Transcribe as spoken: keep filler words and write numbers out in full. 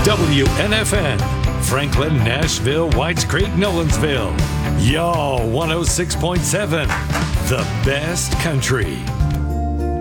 W N F N, Franklin, Nashville, Whites Creek, Nolensville. Y'all, one oh six point seven, the best country.